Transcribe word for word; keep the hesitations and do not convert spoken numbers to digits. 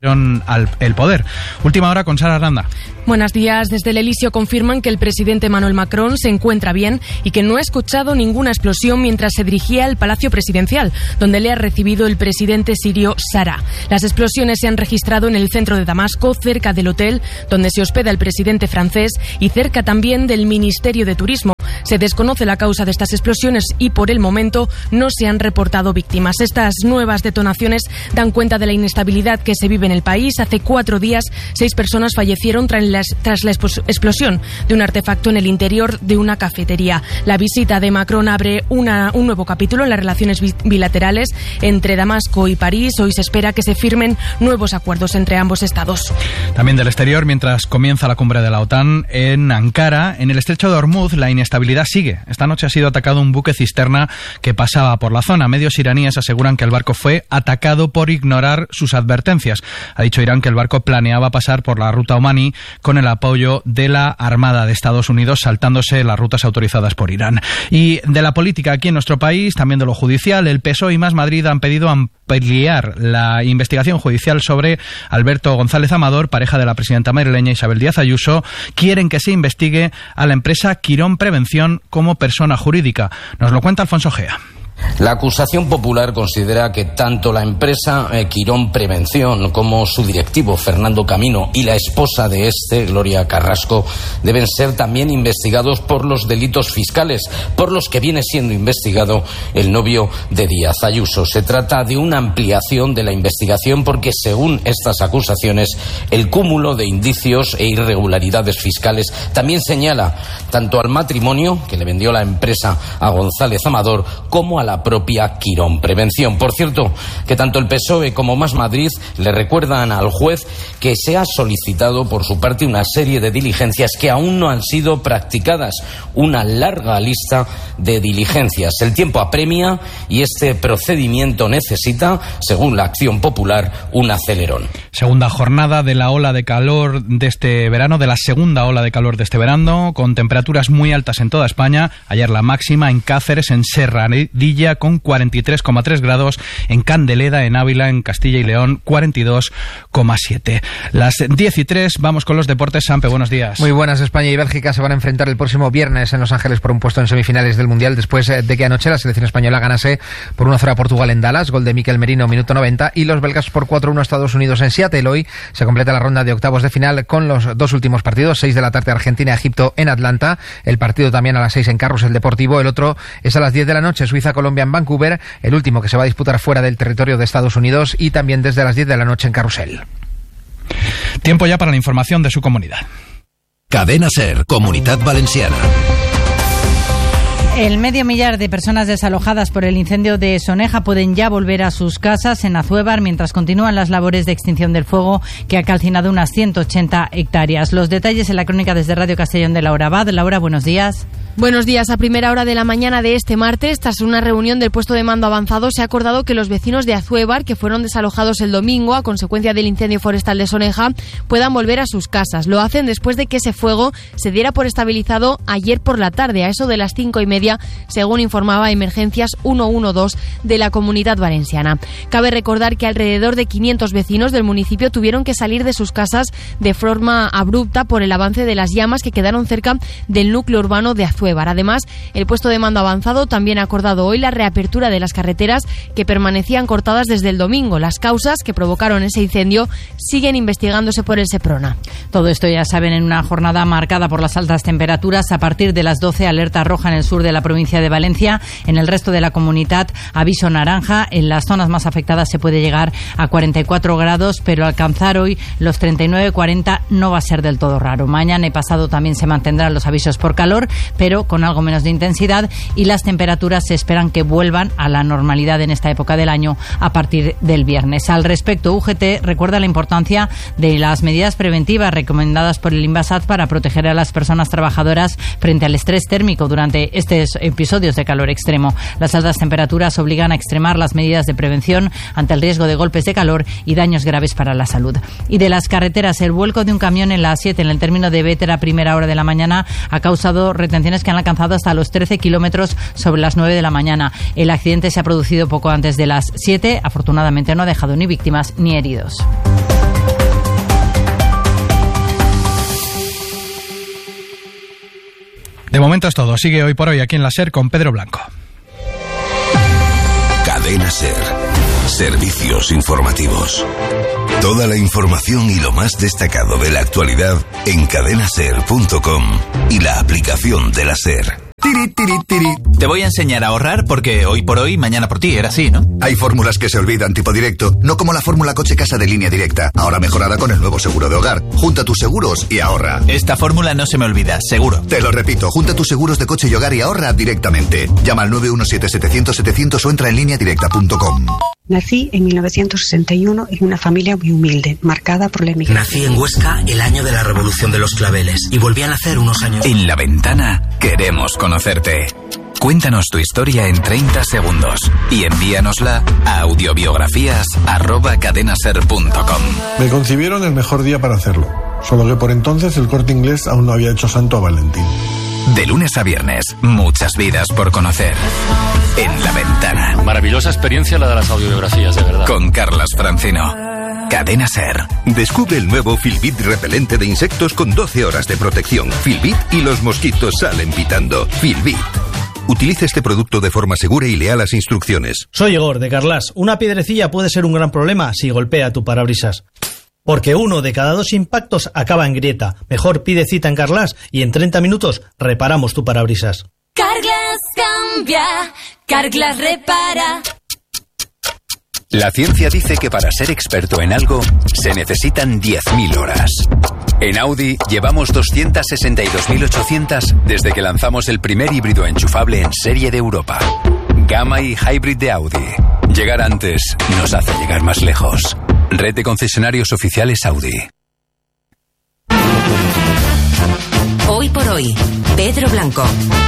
al el poder. Última hora con Sara Aranda. Buenos días. Desde el Elíseo confirman que el presidente Emmanuel Macron se encuentra bien y que no ha escuchado ninguna explosión mientras se dirigía al Palacio Presidencial, donde le ha recibido el presidente sirio Sarraj. Las explosiones se han registrado en el centro de Damasco, cerca del hotel donde se hospeda el presidente francés y cerca también del Ministerio de Turismo. Se desconoce la causa de estas explosiones y por el momento no se han reportado víctimas. Estas nuevas detonaciones dan cuenta de la inestabilidad que se vive en el país. Hace cuatro días, seis personas fallecieron tras la, tras la explosión de un artefacto en el interior de una cafetería. La visita de Macron abre una, un nuevo capítulo en las relaciones bilaterales entre Damasco y París. Hoy se espera que se firmen nuevos acuerdos entre ambos estados. También del exterior, mientras comienza la cumbre de la OTAN en Ankara, en el estrecho de Hormuz, la inestabilidad sigue. Esta noche ha sido atacado un buque cisterna que pasaba por la zona. Medios iraníes aseguran que el barco fue atacado por ignorar sus advertencias. Ha dicho Irán que el barco planeaba pasar por la ruta omaní con el apoyo de la Armada de Estados Unidos, saltándose las rutas autorizadas por Irán. Y de la política aquí en nuestro país, también de lo judicial, el P S O E y Más Madrid han pedido ampliar la investigación judicial sobre Alberto González Amador, pareja de la presidenta madrileña Isabel Díaz Ayuso. Quieren que se investigue a la empresa Quirón Prevención como persona jurídica. Nos lo cuenta Alfonso Gea. La acusación popular considera que tanto la empresa eh, Quirón Prevención como su directivo Fernando Camino y la esposa de este, Gloria Carrasco, deben ser también investigados por los delitos fiscales, por los que viene siendo investigado el novio de Díaz Ayuso. Se trata de una ampliación de la investigación porque, según estas acusaciones, el cúmulo de indicios e irregularidades fiscales también señala tanto al matrimonio que le vendió la empresa a González Amador como a la propia Quirón Prevención. Por cierto, que tanto el P S O E como Más Madrid le recuerdan al juez que se ha solicitado por su parte una serie de diligencias que aún no han sido practicadas, una larga lista de diligencias. El tiempo apremia y este procedimiento necesita, según la Acción Popular, un acelerón. Segunda jornada de la ola de calor de este verano, de la segunda ola de calor de este verano, con temperaturas muy altas en toda España. Ayer la máxima en Cáceres, en Serradilla, con cuarenta y tres coma tres grados, en Candeleda, en Ávila, en Castilla y León, cuarenta y dos coma siete. Las diez y tres, vamos con los deportes. Sampe, buenos días. Muy buenas. España y Bélgica se van a enfrentar el próximo viernes en Los Ángeles por un puesto en semifinales del Mundial, después de que anoche la selección española ganase por uno a cero a Portugal en Dallas, gol de Mikel Merino, minuto noventa, y los belgas por cuatro a uno a Estados Unidos en Seattle. Hoy se completa la ronda de octavos de final con los dos últimos partidos, seis de la tarde Argentina-Egipto en Atlanta, el partido también a las seis en Carrusel Deportivo, el otro es a las diez de la noche, Suiza-Colombia en Vancouver, el último que se va a disputar fuera del territorio de Estados Unidos, y también desde las diez de la noche en Carrusel. Tiempo ya para la información de su comunidad. Cadena SER, Comunitat Valenciana. El medio millar de personas desalojadas por el incendio de Soneja pueden ya volver a sus casas en Azuévar mientras continúan las labores de extinción del fuego que ha calcinado unas ciento ochenta hectáreas. Los detalles en la crónica desde Radio Castellón de Laura Abad. Laura, buenos días. Buenos días. A primera hora de la mañana de este martes, tras una reunión del puesto de mando avanzado, se ha acordado que los vecinos de Azuévar, que fueron desalojados el domingo a consecuencia del incendio forestal de Soneja, puedan volver a sus casas. Lo hacen después de que ese fuego se diera por estabilizado ayer por la tarde, a eso de las cinco y media, según informaba Emergencias ciento doce de la Comunidad Valenciana. Cabe recordar que alrededor de quinientos vecinos del municipio tuvieron que salir de sus casas de forma abrupta por el avance de las llamas que quedaron cerca del núcleo urbano de Azuévar. Además, el puesto de mando avanzado también ha acordado hoy la reapertura de las carreteras que permanecían cortadas desde el domingo. Las causas que provocaron ese incendio siguen investigándose por el Seprona. Todo esto, ya saben, en una jornada marcada por las altas temperaturas. A partir de las doce, alerta roja en el sur de la provincia de Valencia. En el resto de la comunidad, aviso naranja. En las zonas más afectadas se puede llegar a cuarenta y cuatro grados, pero alcanzar hoy los treinta y nueve cuarenta no va a ser del todo raro. Mañana y pasado también se mantendrán los avisos por calor, pero con algo menos de intensidad, y las temperaturas se esperan que vuelvan a la normalidad en esta época del año a partir del viernes. Al respecto, U G T recuerda la importancia de las medidas preventivas recomendadas por el Inbasat para proteger a las personas trabajadoras frente al estrés térmico durante estos episodios de calor extremo. Las altas temperaturas obligan a extremar las medidas de prevención ante el riesgo de golpes de calor y daños graves para la salud. Y de las carreteras, el vuelco de un camión en la A siete en el término de Béter a primera hora de la mañana ha causado retenciones que han alcanzado hasta los trece kilómetros sobre las nueve de la mañana. El accidente se ha producido poco antes de las siete. Afortunadamente no ha dejado ni víctimas ni heridos. De momento es todo. Sigue Hoy por Hoy aquí en la SER con Pedro Blanco. Cadena SER. Servicios informativos. Toda la información y lo más destacado de la actualidad en cadena ser punto com y la aplicación de la SER. Tiri, tiri, tiri. Te voy a enseñar a ahorrar porque hoy por hoy, mañana por ti, era así, ¿no? Hay fórmulas que se olvidan tipo directo, no como la fórmula coche-casa de Línea Directa, ahora mejorada con el nuevo seguro de hogar. Junta tus seguros y ahorra. Esta fórmula no se me olvida, seguro. Te lo repito, junta tus seguros de coche y hogar y ahorra directamente. Llama al nueve uno siete, setecientos, setecientos o entra en línea directa punto com. Nací en mil novecientos sesenta y uno en una familia muy humilde, marcada por la emigración. Nací en Huesca el año de la Revolución de los Claveles y volví a nacer unos años. En La Ventana queremos conocerte. Cuéntanos tu historia en treinta segundos y envíanosla a audiobiografías arroba cadenaser punto com. Me concibieron el mejor día para hacerlo, solo que por entonces el Corte Inglés aún no había hecho santo a Valentín. De lunes a viernes, muchas vidas por conocer. En La Ventana. Maravillosa experiencia la de las audiobiografías, de verdad. Con Carlas Francino. Cadena SER. Descubre el nuevo Filbit repelente de insectos con doce horas de protección. Filbit y los mosquitos salen pitando. Filbit. Utilice este producto de forma segura y lea las instrucciones. Soy Igor, de Carlas. Una piedrecilla puede ser un gran problema si golpea tu parabrisas. Porque uno de cada dos impactos acaba en grieta. Mejor pide cita en Carlas y en treinta minutos reparamos tu parabrisas. Carglass cambia, Carglass repara. La ciencia dice que para ser experto en algo se necesitan diez mil horas. En Audi llevamos doscientas sesenta y dos mil ochocientas desde que lanzamos el primer híbrido enchufable en serie de Europa. Gamma y Hybrid de Audi. Llegar antes nos hace llegar más lejos. Red de concesionarios oficiales Audi. Hoy por hoy, Pedro Blanco.